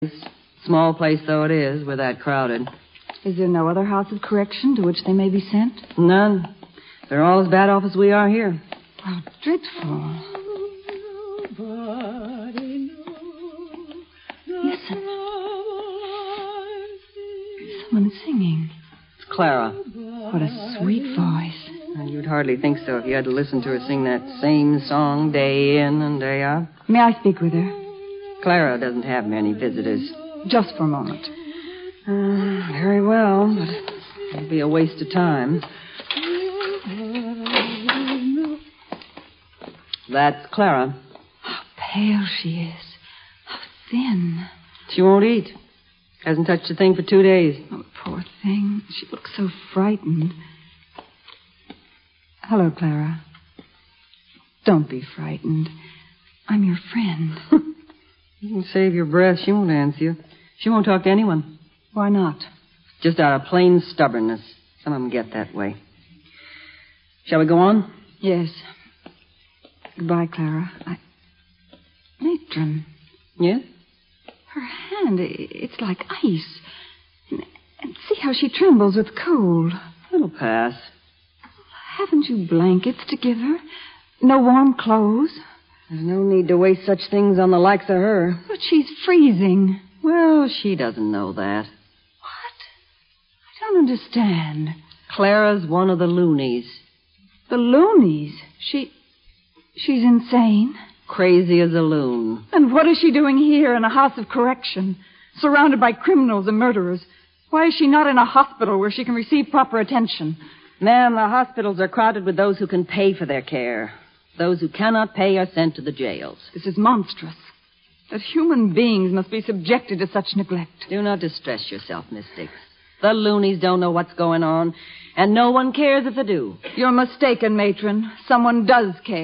Small place though it is, we're that crowded. Is there no other house of correction to which they may be sent? None. They're all as bad off as we are here. How dreadful. Listen. Someone singing. It's Clara. What a sweet voice. And you'd hardly think so if you had to listen to her sing that same song day in and day out. May I speak with her? Clara doesn't have many visitors. Just for a moment. Very well, but it'll be a waste of time. That's Clara. How pale she is. How thin. She won't eat. Hasn't touched a thing for 2 days. Oh, poor thing. She looks so frightened. Hello, Clara. Don't be frightened. I'm your friend. You can save your breath. She won't answer you. She won't talk to anyone. Why not? Just out of plain stubbornness. Some of them get that way. Shall we go on? Yes. Goodbye, Clara. Matron. Yes? Her hand, it's like ice. And see how she trembles with cold. It'll pass. Haven't you blankets to give her? No warm clothes? There's no need to waste such things on the likes of her. But she's freezing. Well, she doesn't know that. What? I don't understand. Clara's one of the loonies. The loonies? She's insane? Crazy as a loon. And what is she doing here in a house of correction, surrounded by criminals and murderers? Why is she not in a hospital where she can receive proper attention? Ma'am, the hospitals are crowded with those who can pay for their care. Those who cannot pay are sent to the jails. This is monstrous. That human beings must be subjected to such neglect. Do not distress yourself, Miss Dix. The loonies don't know what's going on, and no one cares if they do. You're mistaken, matron. Someone does care.